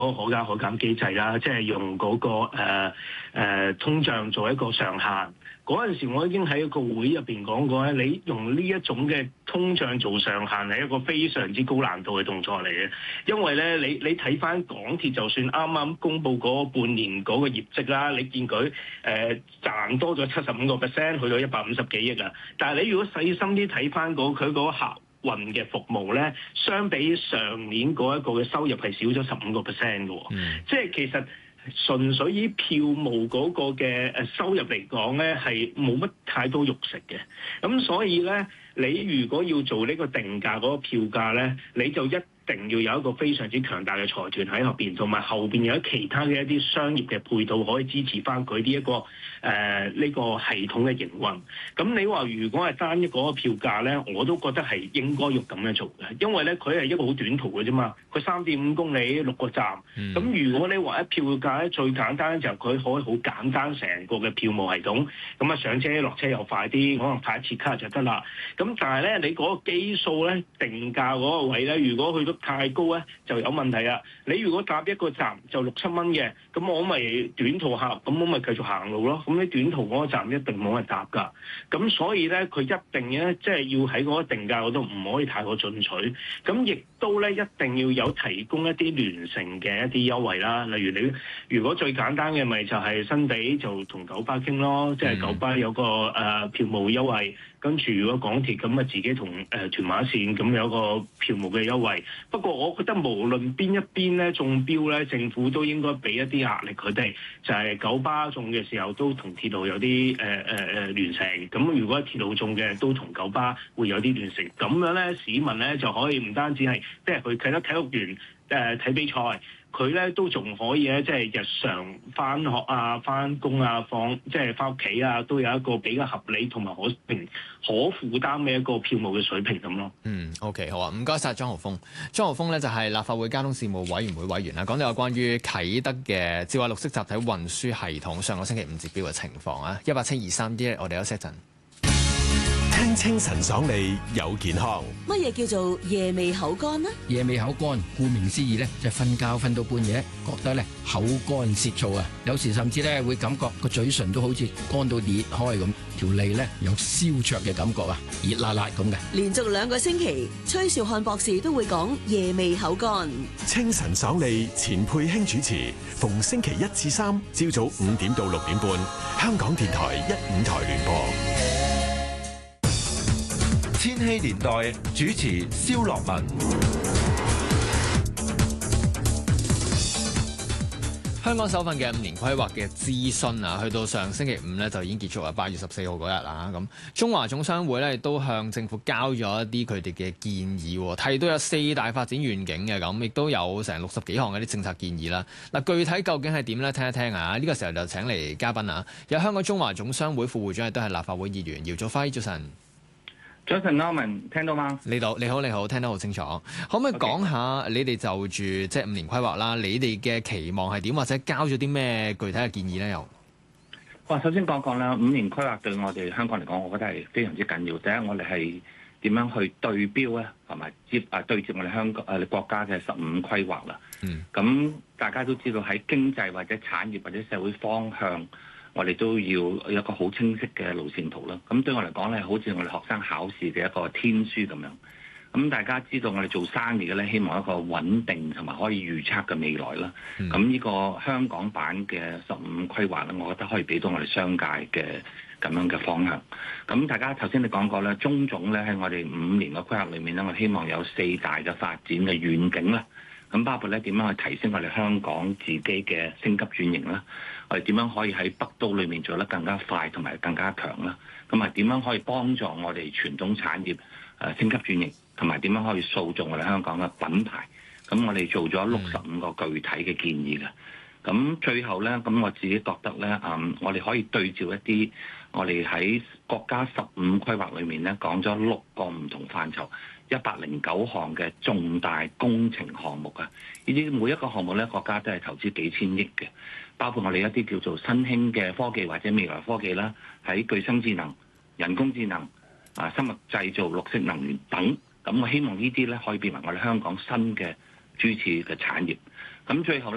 可加可減機制啦，即係用嗰通脹做一個上限。嗰陣時我已經喺一個會入邊講過咧，你用呢一種嘅通脹做上限係一個非常之高難度嘅動作嚟嘅，因為咧你睇翻港鐵就算啱啱公佈嗰半年嗰個業績啦，你見佢賺多咗75%，去到150幾億啊，但係你如果細心啲睇翻佢嗰個客運嘅服務咧，相比上年嗰一個嘅收入係少咗15%嘅喎，即係其實純粹以票務嗰個嘅收入嚟講咧，係冇乜太多肉食嘅。咁所以咧，你如果要做呢個定價嗰個票價咧，你就一定要有一個非常之強大嘅財團喺後邊，同埋後邊有其他嘅一啲商業嘅配套可以支持翻佢呢一個呢個系統嘅營運。咁你話如果係單一嗰個票價咧，我都覺得係應該要咁樣做嘅，因為咧佢係一個好短途嘅啫嘛，佢3.5公里6個站。咁如果你話一票價咧，最簡單就佢可以好簡單成個嘅票務系統，咁啊上車落車又快啲，可能派一次卡就得啦。咁但係咧，你嗰個基數咧定價嗰個位咧，如果去到太高咧就有問題啊！你如果搭一個站就6、7蚊嘅，咁我咪短途客，咁我咪繼續行路咯。咁你短途嗰個站一定冇人搭㗎。咁所以咧，佢一定咧，即係要喺嗰個定價嗰度唔可以太過進取。咁亦都咧，一定要有提供一啲聯乘嘅一啲優惠啦。例如你如果最簡單嘅咪就係新地就同九巴傾咯，即係九巴有個票務優惠。跟住如果港鐵咁啊，自己同屯馬線咁有個票務嘅優惠。不過我覺得無論邊一邊咧中標咧，政府都應該俾一啲壓力佢哋，就係九巴中嘅時候都同鐵路有啲聯乘。咁如果鐵路中嘅都同九巴會有啲聯乘。咁樣咧市民咧就可以唔單止係即係去啟德體育園睇比賽。佢咧都仲可以咧，即係日常返學啊、返工啊、即係返屋企啊，都有一個比較合理同埋可負擔嘅一個票務嘅水平咁咯。 OK 好啊，唔該晒。莊豪鋒。莊豪鋒咧就係立法會交通事務委員會委員啦，講到有關於啟德嘅智慧綠色集體運輸系統上個星期5截標嘅情況啊，17231，我哋休息一陣。 聽清晨爽利有健康。 乜嘢叫做夜味口乾呢？ 夜味口乾，顧名思義咧，就係瞓覺瞓到半夜，覺得咧口乾舌燥啊，有時甚至咧會感覺個嘴唇都好似乾到裂開咁，條脷咧有燒灼嘅感覺啊，熱辣辣咁嘅。 連續2個星期，崔兆漢博士都會講夜味口乾。 清晨爽利，錢佩卿主持，逢星期1至3朝早5點到6點半，香港電台1、5台聯播。 千禧年代主持蕭樂文。 香港首份嘅5年規劃嘅諮詢啊，去到上星期5咧就已經結束啦，8月14號嗰日啦。咁中華總商會咧都向政府交咗一啲佢哋嘅建議，提到有4大發展願景嘅，咁亦都有成60幾項嘅啲政策建議啦。嗱，具體究竟係點咧？聽一聽啊！呢個時候就請嚟嘉賓啊，有香港中華總商會副會長，亦都係立法會議員姚祖輝，早晨。 早晨，阿文聽到嗎？ 你好，聽得好清楚。可唔可以講下你哋就住即係5年規劃啦？你哋嘅期望係點，或者交咗啲咩具體嘅建議咧？又首先講啦，5年規劃對我哋香港嚟講，我覺得係非常之緊要。第一，我哋係點樣去對標咧，同埋對接我哋香港國家嘅15規劃啦。咁大家都知道喺經濟或者產業或者社會方向，我哋都要有一個好清晰嘅路線圖啦。咁對我嚟講咧，好似我哋學生考試嘅一個天書咁樣。咁大家知道我哋做生意嘅咧，希望一個穩定同埋可以預測嘅未來啦。咁呢個香港版嘅15規劃咧，我覺得可以俾到我哋商界嘅咁樣嘅方向。咁大家頭先你講過咧，中總咧喺我哋5年嘅規劃裏面咧，我希望有4大嘅發展嘅願景啦。咁包括咧點樣去提升我哋香港自己嘅升級轉型啦，我哋點樣可以喺北都裏面做得更加快同埋更加強啦，咁啊點樣可以幫助我哋傳統產業升級轉型，同埋點樣可以塑造我哋香港嘅品牌。咁我哋做咗65個具體嘅建議嘅。咁最後咧，咁我自己覺得咧，我哋可以對照一啲我哋喺國家15規劃裏面咧講咗6個唔同範疇，109項嘅重大工程項目啊！呢啲每一個項目咧，國家都係投資幾千億嘅，包括我哋一啲叫做新興嘅科技或者未來科技啦，喺具身智能、人工智能、生物製造、綠色能源等。咁我希望呢啲咧可以變為我哋香港新嘅支柱嘅產業。咁最後